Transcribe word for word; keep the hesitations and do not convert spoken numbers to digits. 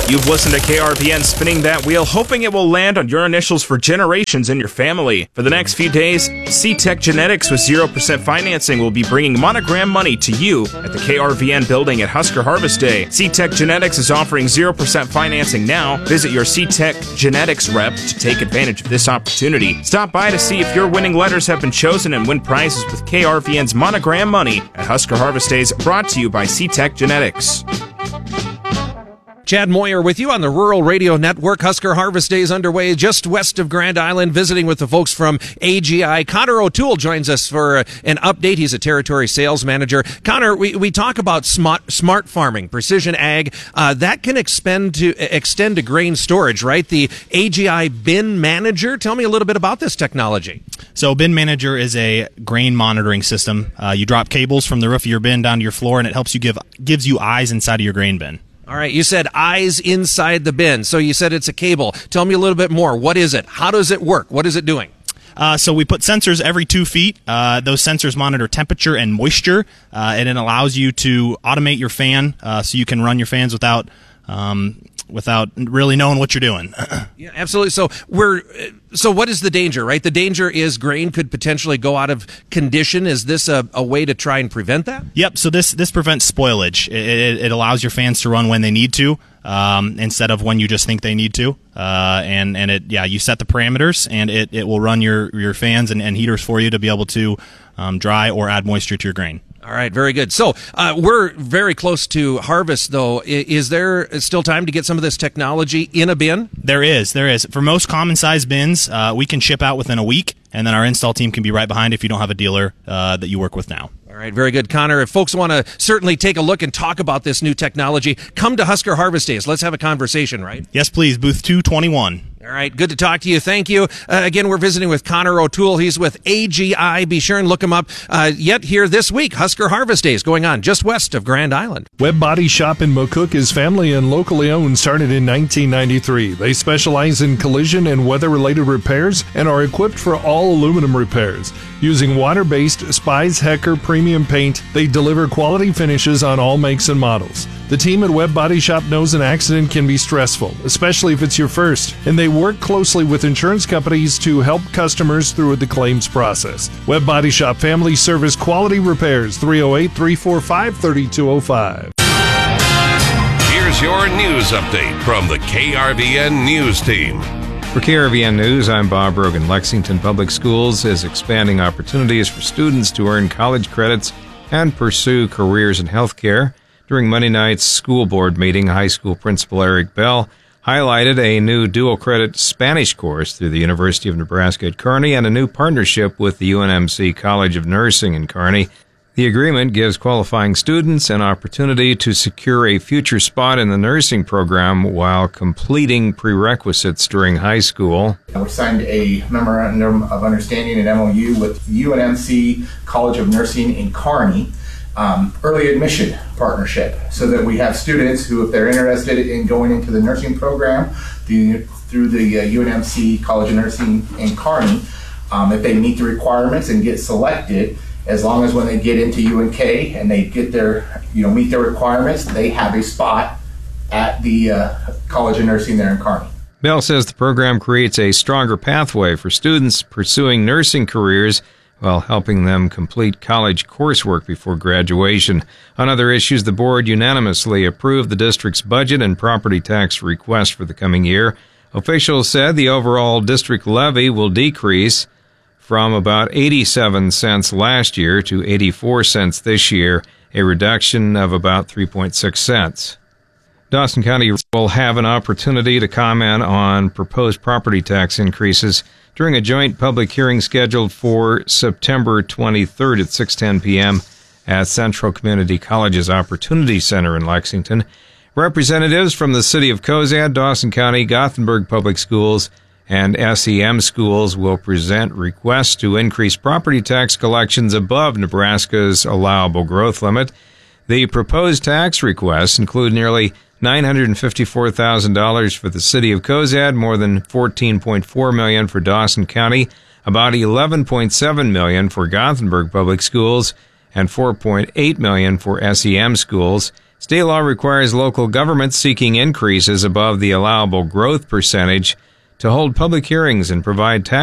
You've listened to K R V N spinning that wheel, hoping it will land on your initials for generations in your family. For the next few days, C-Tech Genetics with zero percent financing will be bringing Monogram money to you at the K R V N building at Husker Harvest Day. C-Tech Genetics is offering zero percent financing now. Visit your C-Tech Genetics rep to take advantage of this opportunity. Stop by to see if your winning letters have been chosen and win prizes with K R V N's Monogram money at Husker Harvest Days, brought to you by C-Tech Genetics. Chad Moyer with you on the Rural Radio Network. Husker Harvest Day is underway just west of Grand Island, visiting with the folks from A G I. Connor O'Toole joins us for an update. He's a territory sales manager. Connor, we, we talk about smart, smart farming, precision ag. Uh, that can expend to, extend to grain storage, right? The A G I Bin Manager. Tell me a little bit about this technology. So Bin Manager is a grain monitoring system. Uh, you drop cables from the roof of your bin down to your floor, and it helps you give gives you eyes inside of your grain bin. All right, you said eyes inside the bin. So you said it's a cable. Tell me a little bit more. What is it? How does it work? What is it doing? Uh, so we put sensors every two feet. Uh, those sensors monitor temperature and moisture, uh, and it allows you to automate your fan uh, so you can run your fans without um, without really knowing what you're doing. Yeah, absolutely. So we're so what is the danger, right? The danger is grain could potentially go out of condition. Is this a, a way to try and prevent that? Yep. So this this prevents spoilage. It, it, it allows your fans to run when they need to, um, instead of when you just think they need to. Uh, and and it yeah, you set the parameters, and it, it will run your your fans and, and heaters for you to be able to um, dry or add moisture to your grain. All right, very good. So uh, we're very close to harvest, though. Is there still time to get some of this technology in a bin? There is. There is. For most common-sized bins, uh, we can ship out within a week, and then our install team can be right behind if you don't have a dealer uh, that you work with now. All right, very good. Connor, if folks want to certainly take a look and talk about this new technology, come to Husker Harvest Days. Let's have a conversation, right? Yes, please. Booth two twenty-one. All right, good to talk to you. Thank you. Uh, again, we're visiting with Connor O'Toole. He's with A G I. Be sure and look him up. Uh, yet here this week, Husker Harvest Days going on just west of Grand Island. Webb Body Shop in McCook is family and locally owned, started in nineteen ninety-three. They specialize in collision and weather-related repairs and are equipped for all aluminum repairs. Using water-based Spies Hecker premium paint, they deliver quality finishes on all makes and models. The team at Webb Body Shop knows an accident can be stressful, especially if it's your first, and they work closely with insurance companies to help customers through the claims process. Webb Body Shop Family Service Quality Repairs, three oh eight, three four five, three two oh five. Here's your news update from the K R V N News Team. For K R V N News, I'm Bob Rogan. Lexington Public Schools is expanding opportunities for students to earn college credits and pursue careers in healthcare. During Monday night's school board meeting, high school principal Eric Bell highlighted a new dual-credit Spanish course through the University of Nebraska at Kearney and a new partnership with the U N M C College of Nursing in Kearney. The agreement gives qualifying students an opportunity to secure a future spot in the nursing program while completing prerequisites during high school. We signed a memorandum of understanding, an M O U, with U N M C College of Nursing in Kearney, um, early admission partnership, so that we have students who, if they're interested in going into the nursing program the, through the uh, U N M C College of Nursing in Kearney, um, if they meet the requirements and get selected, as long as when they get into U N K and they get their, you know, meet their requirements, they have a spot at the uh, College of Nursing there in Kearney. Bell says the program creates a stronger pathway for students pursuing nursing careers while helping them complete college coursework before graduation. On other issues, the board unanimously approved the district's budget and property tax request for the coming year. Officials said the overall district levy will decrease from about eighty-seven cents last year to eighty-four cents this year, a reduction of about three point six cents. Dawson County will have an opportunity to comment on proposed property tax increases during a joint public hearing scheduled for September twenty-third at six ten p.m. at Central Community College's Opportunity Center in Lexington. Representatives from the City of Cozad, Dawson County, Gothenburg Public Schools, and S E M schools will present requests to increase property tax collections above Nebraska's allowable growth limit. The proposed tax requests include nearly nine hundred fifty-four thousand dollars for the City of Cozad, more than fourteen point four million dollars for Dawson County, about eleven point seven million dollars for Gothenburg Public Schools, and four point eight million dollars for S E M schools. State law requires local governments seeking increases above the allowable growth percentage to hold public hearings and provide tax